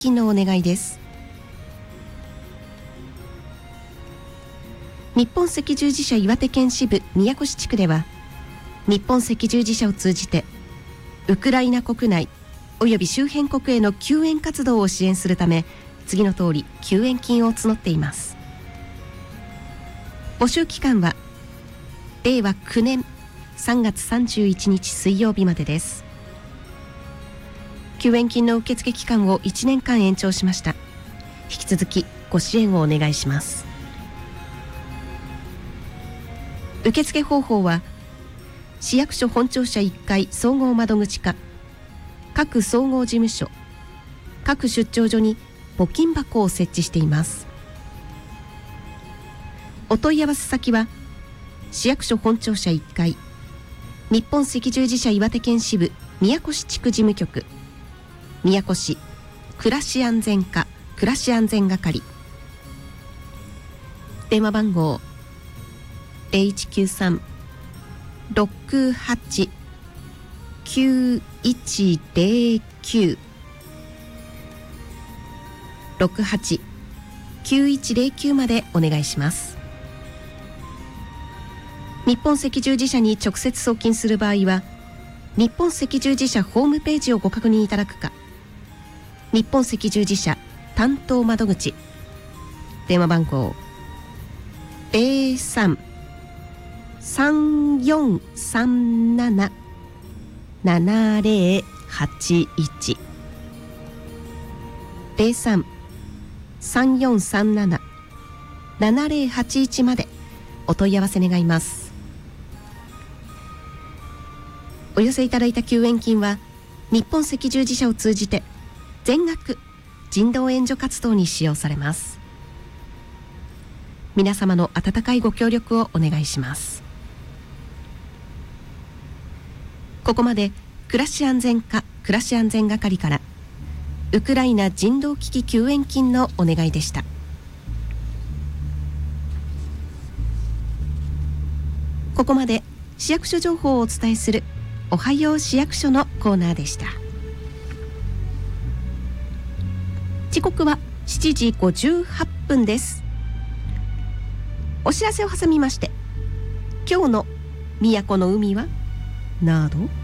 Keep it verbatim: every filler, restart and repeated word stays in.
金のお願いです。日本赤十字社岩手県支部宮古市地区では、日本赤十字社を通じてウクライナ国内および周辺国への救援活動を支援するため、次の通り救援金を募っています。募集期間はれいわきゅうねんさんがつさんじゅういちにち水曜日までです。救援金の受付期間をいちねんかん延長しました。引き続きご支援をお願いします。受付方法は、市役所本庁舎いっかい総合窓口課、各総合事務所、各出張所に募金箱を設置しています。お問い合わせ先は、市役所本庁舎いっかい日本赤十字社岩手県支部宮古市地区事務局、宮古市暮らし安全課暮らし安全係、電話番号 ゼロいちきゅうさん ろくはち きゅういちゼロきゅう ろくはち きゅういちゼロきゅうまでお願いします。日本赤十字社に直接送金する場合は、日本赤十字社ホームページをご確認いただくか、日本赤十字社担当窓口、電話番号 ゼロさん さんよんさんなな ななゼロはちいち ゼロさん さんよんさんなな ななゼロはちいちまでお問い合わせ願います。お寄せいただいた救援金は、日本赤十字社を通じて全額人道援助活動に使用されます。皆様の温かいご協力をお願いします。ここまで暮らし安全課暮らし安全係からウクライナ人道危機救援金のお願いでした。ここまで市役所情報をお伝えするおはよう市役所のコーナーでした。時刻はしちじごじゅうはっぷんです。お知らせを挟みまして、今日の宮古の海はなど